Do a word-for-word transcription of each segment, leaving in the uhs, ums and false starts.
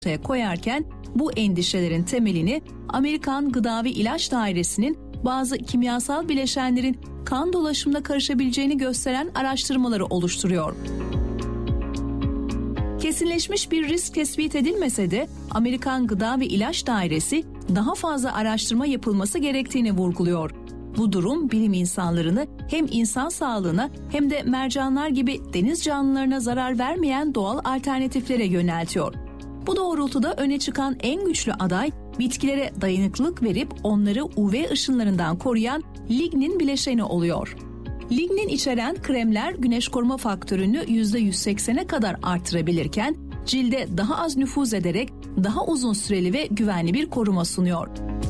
ortaya koyarken bu endişelerin temelini Amerikan Gıda ve İlaç Dairesi'nin bazı kimyasal bileşenlerin kan dolaşımına karışabileceğini gösteren araştırmaları oluşturuyor. Kesinleşmiş bir risk tespit edilmese de Amerikan Gıda ve İlaç Dairesi daha fazla araştırma yapılması gerektiğini vurguluyor. Bu durum bilim insanlarını hem insan sağlığına hem de mercanlar gibi deniz canlılarına zarar vermeyen doğal alternatiflere yöneltiyor. Bu doğrultuda öne çıkan en güçlü aday, bitkilere dayanıklılık verip onları U V ışınlarından koruyan lignin bileşeni oluyor. Lignin içeren kremler güneş koruma faktörünü yüzde yüz seksene kadar artırabilirken cilde daha az nüfuz ederek daha uzun süreli ve güvenli bir koruma sunuyor.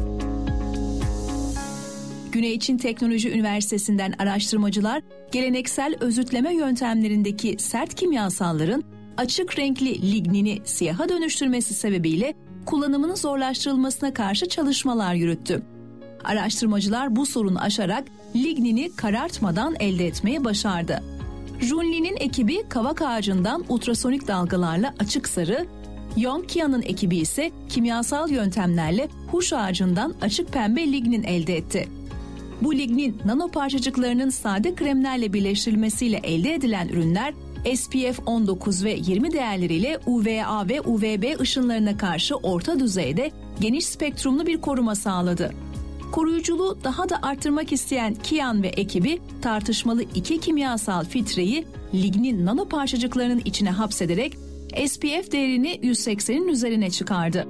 Güney Çin Teknoloji Üniversitesi'nden araştırmacılar, geleneksel özütleme yöntemlerindeki sert kimyasalların açık renkli lignini siyaha dönüştürmesi sebebiyle kullanımının zorlaştırılmasına karşı çalışmalar yürüttü. Araştırmacılar bu sorunu aşarak lignini karartmadan elde etmeyi başardı. Junli'nin ekibi kavak ağacından ultrasonik dalgalarla açık sarı, Yongqian'ın ekibi ise kimyasal yöntemlerle huş ağacından açık pembe lignin elde etti. Bu lignin nanoparçacıklarının sade kremlerle birleştirilmesiyle elde edilen ürünler S P F on dokuz ve yirmi değerleriyle U V A ve U V B ışınlarına karşı orta düzeyde geniş spektrumlu bir koruma sağladı. Koruyuculuğu daha da arttırmak isteyen Qian ve ekibi tartışmalı iki kimyasal filtreyi lignin nanoparçacıklarının içine hapsederek S P F değerini yüz seksenin üzerine çıkardı.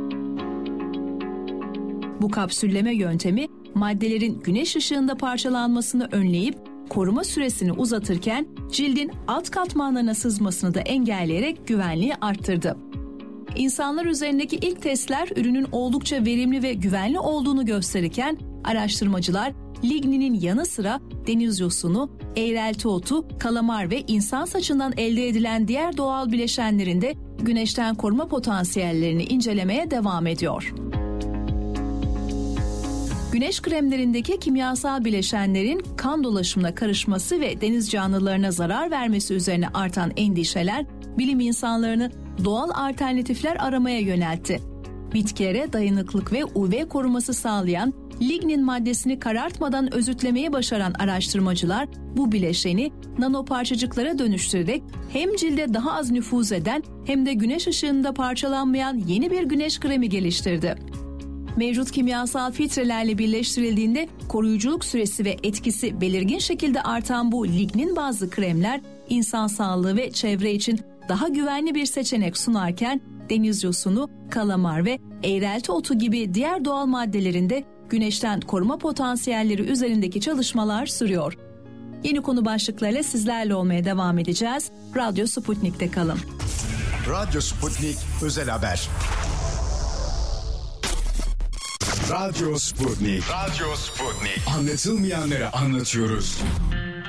Bu kapsülleme yöntemi maddelerin güneş ışığında parçalanmasını önleyip koruma süresini uzatırken cildin alt katmanlarına sızmasını da engelleyerek güvenliği arttırdı. İnsanlar üzerindeki ilk testler ürünün oldukça verimli ve güvenli olduğunu gösterirken araştırmacılar ligninin yanı sıra deniz yosunu, eğrelti otu, kalamar ve insan saçından elde edilen diğer doğal bileşenlerin de güneşten koruma potansiyellerini incelemeye devam ediyor. Güneş kremlerindeki kimyasal bileşenlerin kan dolaşımına karışması ve deniz canlılarına zarar vermesi üzerine artan endişeler bilim insanlarını doğal alternatifler aramaya yöneltti. Bitkilere dayanıklılık ve U V koruması sağlayan lignin maddesini karartmadan özütlemeyi başaran araştırmacılar bu bileşeni nanoparçacıklara dönüştürerek hem cilde daha az nüfuz eden hem de güneş ışığında parçalanmayan yeni bir güneş kremi geliştirdi. Mevcut kimyasal filtrelerle birleştirildiğinde koruyuculuk süresi ve etkisi belirgin şekilde artan bu lignin bazı kremler insan sağlığı ve çevre için daha güvenli bir seçenek sunarken deniz yosunu, kalamar ve eğrelti otu gibi diğer doğal maddelerinde güneşten koruma potansiyelleri üzerindeki çalışmalar sürüyor. Yeni konu başlıklarıyla sizlerle olmaya devam edeceğiz. Radyo Sputnik'te kalın. Radyo Sputnik Özel Haber. Radyo Sputnik. Radyo Sputnik. Anlatılmayanları anlatıyoruz.